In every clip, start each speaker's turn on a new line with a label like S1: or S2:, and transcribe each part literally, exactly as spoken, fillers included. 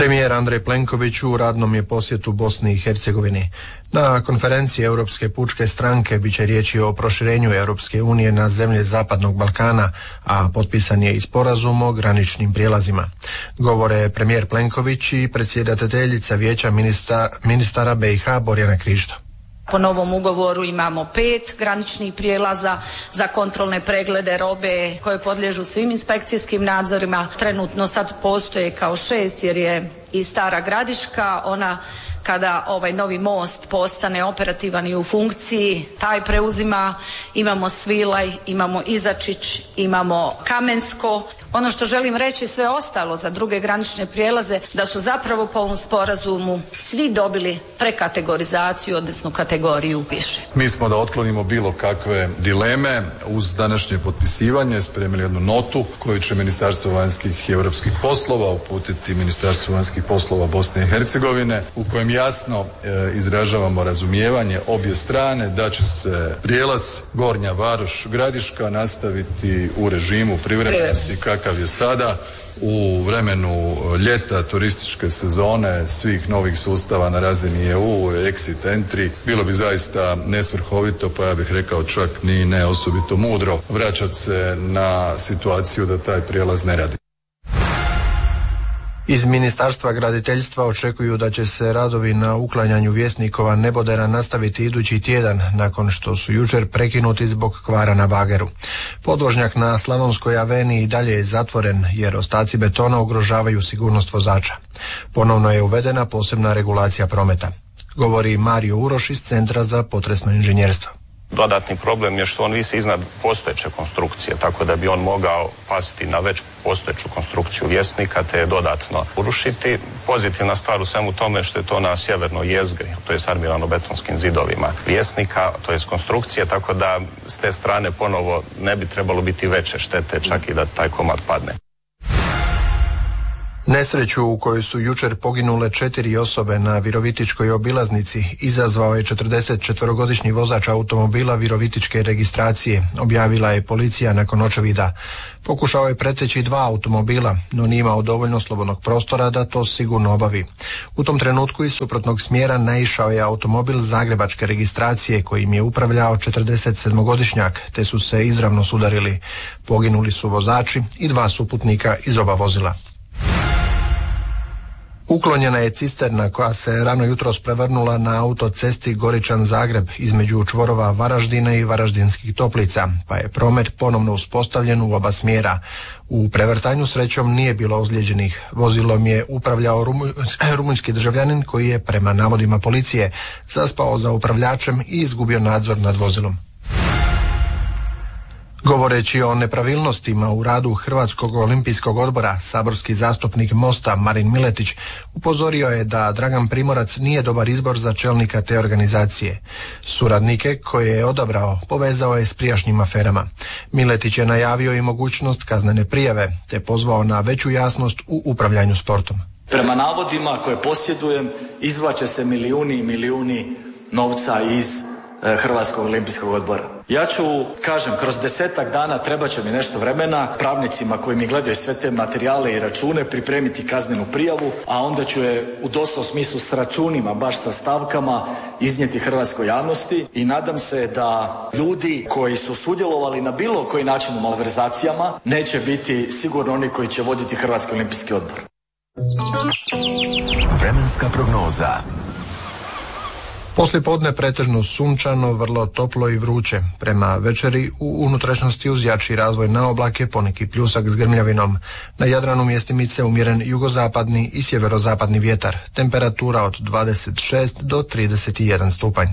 S1: Premijer Andrej Plenković u radnom je posjetu Bosni i Hercegovini. Na konferenciji Europske pučke stranke bit će riječi o proširenju Europske unije na zemlje Zapadnog Balkana, a potpisan je i sporazum o graničnim prijelazima. Govore premijer Plenković i predsjedateljica Vijeća ministra, ministara B i H Borjana Krišto.
S2: Po novom ugovoru imamo pet graničnih prijelaza za kontrolne preglede robe koje podliježu svim inspekcijskim nadzorima. Trenutno sad postoje kao šest jer je i Stara Gradiška, ona kada ovaj novi most postane operativan i u funkciji, taj preuzima. Imamo Svilaj, imamo Izačić, imamo Kamensko. Ono što želim reći sve ostalo za druge granične prijelaze, da su zapravo po ovom sporazumu svi dobili prekategorizaciju, odnosno kategoriju više.
S3: Mi smo da otklonimo bilo kakve dileme uz današnje potpisivanje spremili jednu notu koju će Ministarstvo vanjskih i europskih poslova uputiti Ministarstvo vanjskih poslova Bosne i Hercegovine, u kojem jasno e, izražavamo razumijevanje obje strane da će se prijelaz Gornja Varoš Gradiška nastaviti u režimu privremenosti kakav je sada, u vremenu ljeta, turističke sezone, svih novih sustava na razini E U, exit entry. Bilo bi zaista nesvrhovito, pa ja bih rekao čak ni ne osobito mudro vraćati se na situaciju da taj prijelaz ne radi.
S1: Iz Ministarstva graditeljstva očekuju da će se radovi na uklanjanju Vjesnikova nebodera nastaviti idući tjedan, nakon što su jučer prekinuti zbog kvara na bageru. Podvožnjak na Slavonskoj aveniji i dalje je zatvoren jer ostaci betona ugrožavaju sigurnost vozača. Ponovno je uvedena posebna regulacija prometa. Govori Mario Uroš iz Centra za potresno inženjerstvo.
S4: Dodatni problem je što on visi iznad postojeće konstrukcije, tako da bi on mogao pasti na već postojeću konstrukciju Vjesnika te je dodatno urušiti. Pozitivna stvar u svemu tome što je to na sjevernoj jezgri, to je s armirano-betonskim zidovima Vjesnika, to je konstrukcije, tako da s te strane ponovo ne bi trebalo biti veće štete, čak i da taj komad padne.
S1: Nesreću u kojoj su jučer poginule četiri osobe na Virovitičkoj obilaznici izazvao je četrdesetčetverogodišnji vozač automobila virovitičke registracije, objavila je policija nakon očevida. Pokušao je preteći dva automobila, no nije imao dovoljno slobodnog prostora da to sigurno obavi. U tom trenutku iz suprotnog smjera naišao je automobil zagrebačke registracije kojim je upravljao četrdesetsedmogodišnjak, te su se izravno sudarili. Poginuli su vozači i dva suputnika iz oba vozila. Uklonjena je cisterna koja se rano jutros prevrnula na autocesti Goričan-Zagreb između čvorova Varaždina i Varaždinskih Toplica, pa je promet ponovno uspostavljen u oba smjera. U prevrtanju srećom nije bilo ozlijeđenih. Vozilom je upravljao rumu, rumunjski državljanin koji je prema navodima policije zaspao za upravljačem i izgubio nadzor nad vozilom. Govoreći o nepravilnostima u radu Hrvatskog olimpijskog odbora, saborski zastupnik Mosta Marin Miletić upozorio je da Dragan Primorac nije dobar izbor za čelnika te organizacije. Suradnike koje je odabrao povezao je s prijašnjim aferama. Miletić je najavio i mogućnost kaznene prijave, te pozvao na veću jasnost u upravljanju sportom.
S5: Prema navodima koje posjedujem, izvlače se milijuni i milijuni novca iz Hrvatskog olimpijskog odbora. Ja ću, kažem, kroz desetak dana trebat će mi nešto vremena pravnicima koji mi gledaju sve te materijale i račune pripremiti kaznenu prijavu, a onda ću je u doslovnom smislu s računima, baš sa stavkama iznijeti hrvatskoj javnosti i nadam se da ljudi koji su sudjelovali na bilo koji način u malverzacijama neće biti sigurno oni koji će voditi Hrvatski olimpijski odbor.
S6: Vremenska prognoza.
S1: Poslijepodne pretežno sunčano, vrlo toplo i vruće. Prema večeri u unutrašnjosti uz jači razvoj na oblake, poneki pljusak s grmljavinom. Na Jadranu mjestimice umjeren jugozapadni i sjeverozapadni vjetar. Temperatura od dvadeset šest do trideset jedan stupanj.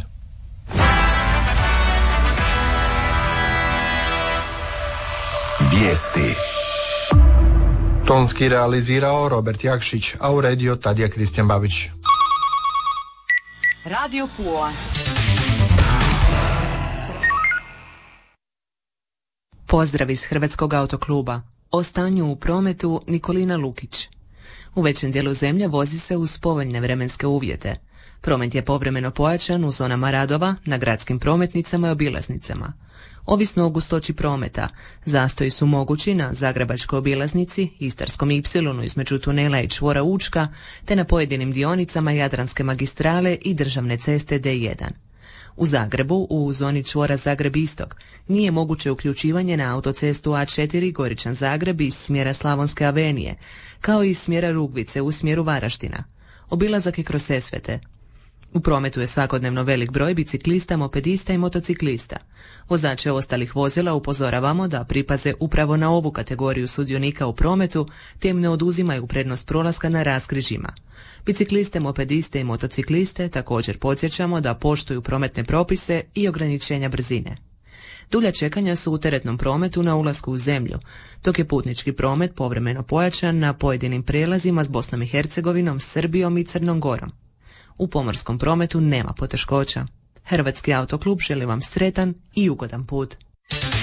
S6: Vijesti.
S1: Tonski realizirao Robert Jakšić, a uredio Tadija Kristijan Babić.
S7: Radio Pula. Pozdrav iz Hrvatskog autokluba. O stanju u prometu Nikolina Lukić. U većem dijelu zemlje vozi se uz povoljne vremenske uvjete. Promet je povremeno pojačan u zonama radova, na gradskim prometnicama i obilaznicama. Ovisno o gustoći prometa, zastoji su mogući na Zagrebačkoj obilaznici, Istarskom ipsilonu između tunela i čvora Učka, te na pojedinim dionicama Jadranske magistrale i državne ceste D jedan. U Zagrebu, u zoni čvora Zagreb-Istok, nije moguće uključivanje na autocestu A četiri Goričan-Zagreb iz smjera Slavonske avenije, kao i iz smjera Rugvice u smjeru Varaždina. Obilazak je kroz Sesvete. U prometu je svakodnevno velik broj biciklista, mopedista i motociklista. Vozače ostalih vozila upozoravamo da pripaze upravo na ovu kategoriju sudionika u prometu, te im ne oduzimaju prednost prolaska na raskrižjima. Bicikliste, mopediste i motocikliste također podsjećamo da poštuju prometne propise i ograničenja brzine. Dulja čekanja su u teretnom prometu na ulasku u zemlju, dok je putnički promet povremeno pojačan na pojedinim prijelazima s Bosnom i Hercegovinom, Srbijom i Crnom Gorom. U pomorskom prometu nema poteškoća. Hrvatski autoklub želi vam sretan i ugodan put.